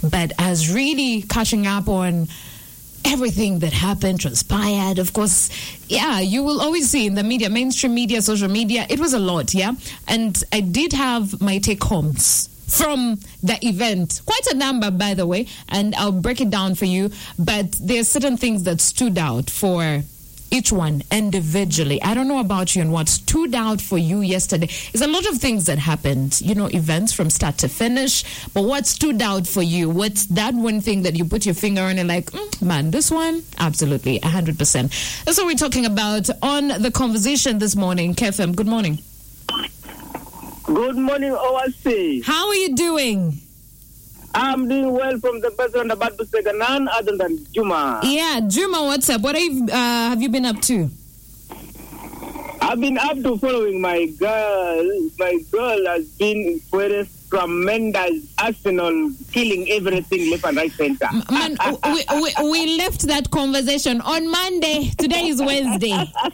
but as really catching up on everything that happened, transpired. Of course, yeah, you will always see in the media, mainstream media, social media, it was a lot, yeah? And I did have my take-homes from the event. Quite a number, by the way, and I'll break it down for you. But there are certain things that stood out for each one individually. I don't know about you and what stood out for you yesterday. There's a lot of things that happened, events from start to finish. But what stood out for you? What's that one thing that you put your finger on and like, man, this one? Absolutely, 100%. That's what we're talking about on The Conversation this morning. KFM, good morning. Good morning, OSC. How are you doing? I'm doing well from the best on the bad to say none other than Juma. Yeah, Juma, what's up? What have you been up to? I've been up to following my girl. My girl has been very tremendous Arsenal, killing everything left and right center. Man, we left that conversation on Monday. Today is Wednesday.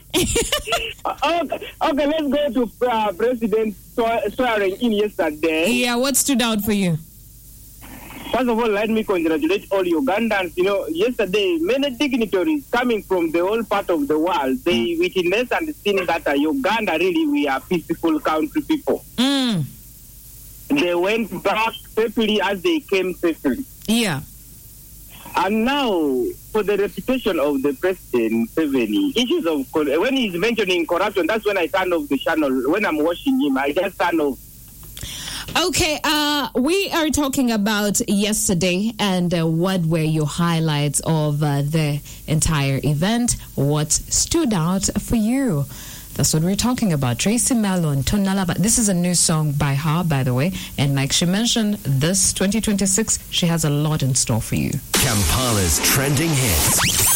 Okay, let's go to President swearing in yesterday. Yeah, what stood out for you? First of all, let me congratulate all Ugandans. Yesterday, many dignitaries coming from the whole part of the world, they witnessed and seen that Uganda really, we are peaceful country people. They went back safely as they came safely. Yeah. And now, for the reputation of the President Museveni, issues of when he's mentioning corruption, that's when I turn off the channel. When I'm watching him, I just turn off. Okay, we are talking about yesterday, and what were your highlights of the entire event? What stood out for you? That's what we're talking about. Tracy Mellon, Tonalaba. This is a new song by her, by the way. And like she mentioned, this 2026, she has a lot in store for you. Kampala's trending hits.